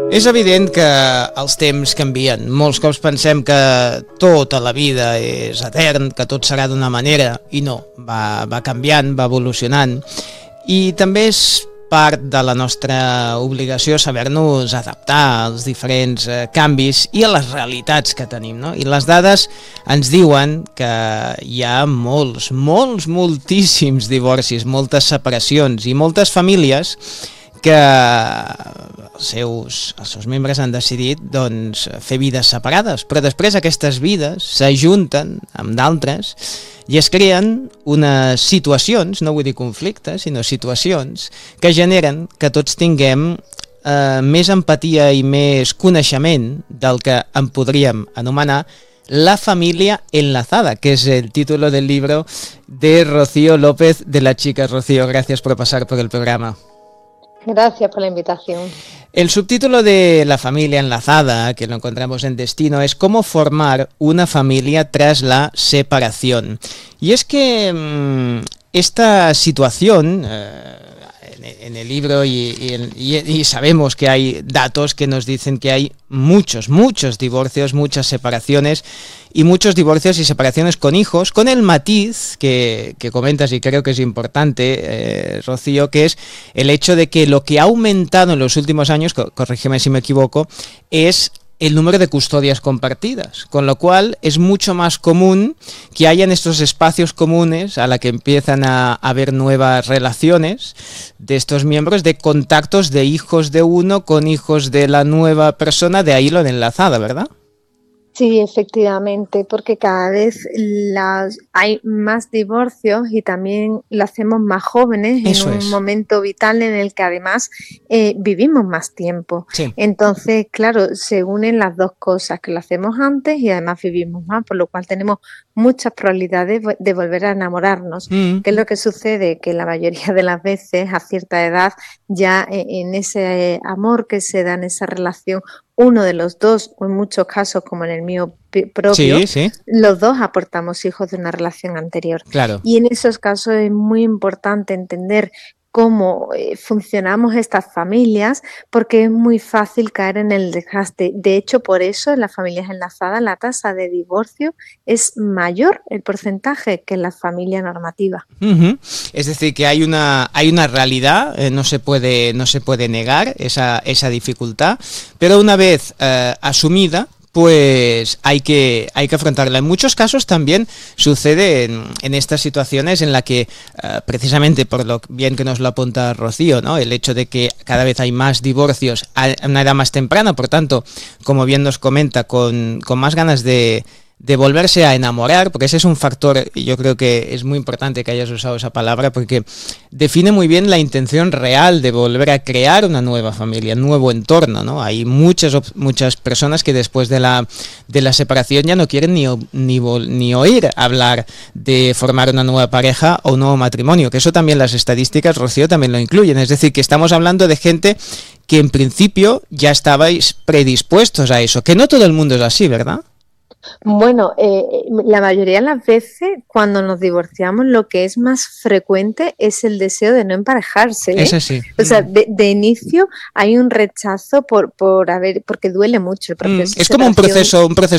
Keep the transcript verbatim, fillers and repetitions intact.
És evident que els temps canvien. Molts cops pensem que tota la vida és etern, que tot serà d'una manera, i no, va, va canviant, va evolucionant. I també és part de la nostra obligació saber-nos adaptar als diferents eh, canvis i a les realitats que tenim, no? I les dades ens diuen que hi ha molts, molts, moltíssims divorcis, moltes separacions i moltes famílies que els seus, els seus membres han decidit doncs, fer vides separades, però després aquestes vides s'ajunten amb d'altres i es creen unes situacions, no vull dir conflictes, sinó situacions que generen que tots tinguem eh, més empatia i més coneixement del que en podríem anomenar La familia enlazada, que es el título del libro de Rocío López de La Chica. Rocío, gracias por pasar por el programa. Gracias por la invitación. El subtítulo de La familia enlazada, que lo encontramos en Destino, es Cómo formar una familia tras la separación. Y es que mmm, esta situación, eh, en, en el libro, y, y, y sabemos que hay datos que nos dicen que hay muchos, muchos divorcios, muchas separaciones, y muchos divorcios y separaciones con hijos, con el matiz que, que comentas y creo que es importante, eh, Rocío, que es el hecho de que lo que ha aumentado en los últimos años, co- corrígeme si me equivoco, es el número de custodias compartidas, con lo cual es mucho más común que hayan estos espacios comunes a la que empiezan a haber nuevas relaciones de estos miembros, de contactos de hijos de uno con hijos de la nueva persona, de ahí lo de enlazada, ¿verdad? Sí, efectivamente, porque cada vez las, hay más divorcios y también lo hacemos más jóvenes Eso en un es. momento vital en el que además eh, vivimos más tiempo. Sí. Entonces, claro, se unen las dos cosas, que lo hacemos antes y además vivimos más, por lo cual tenemos muchas probabilidades de, de volver a enamorarnos. Mm. ¿Qué es lo que sucede? Que la mayoría de las veces, a cierta edad, ya eh, en ese amor que se da en esa relación, uno de los dos, o en muchos casos, como en el mío pi- propio, Sí, sí, los dos aportamos hijos de una relación anterior. claro. Y en esos casos es muy importante entender cómo eh, funcionamos estas familias, porque es muy fácil caer en el desgaste. De hecho, por eso en las familias enlazadas la tasa de divorcio es mayor, el porcentaje, que en la familia normativa. Ujú. Es decir, que hay una, hay una realidad, eh, no se puede, no se puede negar esa, esa dificultad, pero una vez eh, asumida, pues hay que, hay que afrontarla. En muchos casos también sucede en, en estas situaciones en la que, eh, precisamente por lo bien que nos lo apunta Rocío, ¿no? El hecho de que cada vez hay más divorcios a una edad más temprana, por tanto, como bien nos comenta, con, con más ganas de de volverse a enamorar, porque ese es un factor, y yo creo que es muy importante que hayas usado esa palabra, porque define muy bien la intención real de volver a crear una nueva familia, un nuevo entorno, ¿no? Hay muchas muchas personas que después de la de la separación ya no quieren ni, ni, ni oír hablar de formar una nueva pareja o un nuevo matrimonio, que eso también las estadísticas, Rocío, también lo incluyen, es decir, que estamos hablando de gente que en principio ya estabais predispuestos a eso, que no todo el mundo es así, ¿verdad? Bueno, eh, la mayoría de las veces cuando nos divorciamos lo que es más frecuente es el deseo de no emparejarse, ¿eh? Ese sí. O sea, de, de inicio hay un rechazo por, por haber, porque duele mucho el proceso. Mm, es como un proceso, un proceso